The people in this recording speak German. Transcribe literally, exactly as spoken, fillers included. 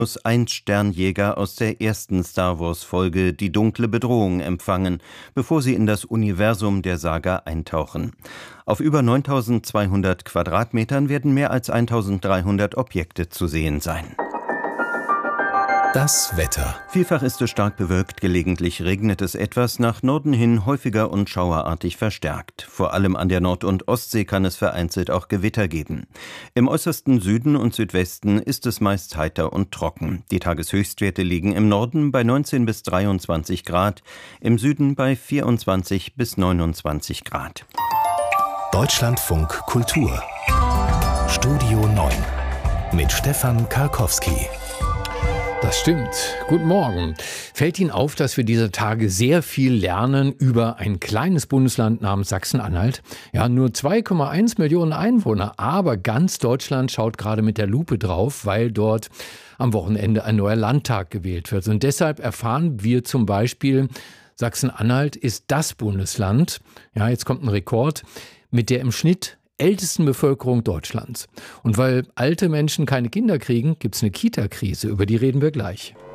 Ein-Sternjäger aus der ersten Star-Wars-Folge Die dunkle Bedrohung empfangen, bevor sie in das Universum der Saga eintauchen. Auf über neuntausendzweihundert Quadratmetern werden mehr als eintausenddreihundert Objekte zu sehen sein. Das Wetter. Vielfach ist es stark bewölkt, gelegentlich regnet es etwas, nach Norden hin häufiger und schauerartig verstärkt. Vor allem an der Nord- und Ostsee kann es vereinzelt auch Gewitter geben. Im äußersten Süden und Südwesten ist es meist heiter und trocken. Die Tageshöchstwerte liegen im Norden bei neunzehn bis dreiundzwanzig Grad, im Süden bei vierundzwanzig bis neunundzwanzig Grad. Deutschlandfunk Kultur. Studio neun mit Stefan Karkowski. Das stimmt. Guten Morgen. Fällt Ihnen auf, dass wir dieser Tage sehr viel lernen über ein kleines Bundesland namens Sachsen-Anhalt? Ja, nur zwei Komma eins Millionen Einwohner, aber ganz Deutschland schaut gerade mit der Lupe drauf, weil dort am Wochenende ein neuer Landtag gewählt wird. Und deshalb erfahren wir zum Beispiel, Sachsen-Anhalt ist das Bundesland, ja, jetzt kommt ein Rekord, mit der im Schnitt ältesten Bevölkerung Deutschlands. Und weil alte Menschen keine Kinder kriegen, gibt es eine Kita-Krise, über die reden wir gleich.